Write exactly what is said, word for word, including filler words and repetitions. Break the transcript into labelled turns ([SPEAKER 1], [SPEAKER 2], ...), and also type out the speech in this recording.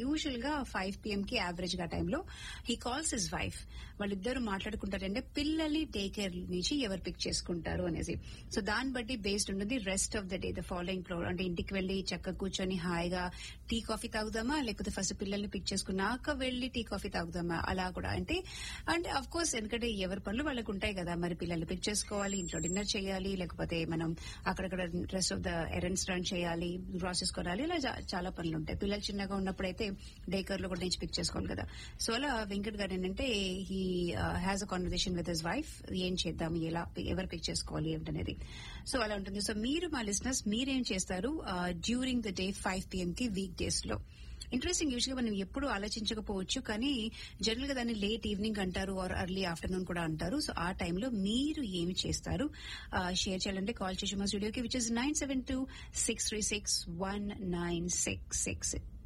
[SPEAKER 1] Usual గా five PM కి average గా టైంలో హీ కాల్స్ హిజ్ వైఫ్. వాళ్ళిద్దరు మాట్లాడుకుంటారంటే పిల్లల్ని డే కేర్ నుంచి ఎవరు పిక్ చేసుకుంటారు అనేసి. సో దాన్ని బట్టి బేస్డ్ ఉంటుంది rest of the day the following floor. అంటే ఇంటికి వెళ్లి చక్కగా కూర్చొని హాయిగా టీ కాఫీ తాగుదామా, లేకపోతే ఫస్ట్ పిల్లల్ని పిక్ చేసుకున్నాక వెళ్లి టీ కాఫీ తాగుదామా, అలా కూడా. అంటే అంటే అఫ్ కోర్స్ ఎందుకంటే ఎవరి పనులు వాళ్ళకు ఉంటాయి కదా. మరి పిల్లల్ని పిక్ చేసుకోవాలి, ఇంట్లో డిన్నర్ చేయాలి, లేకపోతే మనం అక్కడక్కడ రెస్ట్ ఆఫ్ ద ఎరెండ్స్ రన్ చేయాలి, గ్రాసెస్ కొనాలి, ఇలా చాలా పనులు ఉంటాయి. పిల్లలు చిన్నగా ఉన్నప్పుడైతే డే కేర్ లో కూడా నుంచి పిక్ చేసుకోవాలి కదా. సో అలా వెంకట్ గారు ఏంటంటే he has a conversation with his wife, ఏం చేద్దాం, ఎలా ఎవరు పిక్ చేసుకోవాలి ఏంటనేది. సో అలా ఉంటుంది. సో మీరు మా లిసనర్స్ మీరేం చేస్తారు during the day five PM కి వీక్ డేస్ లో? ఇంట్రెస్టింగ్. యూజువల్ గా మనం ఎప్పుడు ఆలోచించకపోవచ్చు, కానీ జనరల్ గా దాన్ని లేట్ ఈవినింగ్ అంటారు ఆర్ ఎర్లీ ఆఫ్టర్నూన్ కూడా అంటారు. సో ఆ టైంలో మీరు ఏమి చేస్తారు షేర్ చేయాలంటే కాల్ చేసి మా స్టూడియోకి, which is nine seven two six three six one nine six six.